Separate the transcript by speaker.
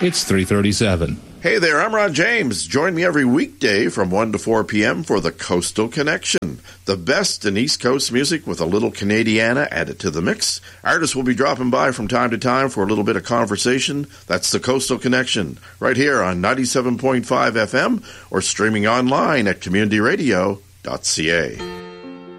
Speaker 1: It's 3:37.
Speaker 2: Hey there, I'm Ron James. Join me every weekday from 1 to 4 p.m. for the Coastal Connection. The best in East Coast music with a little Canadiana added to the mix. Artists will be dropping by from time to time for a little bit of conversation. That's the Coastal Connection, right here on 97.5 FM or streaming online at communityradio.ca.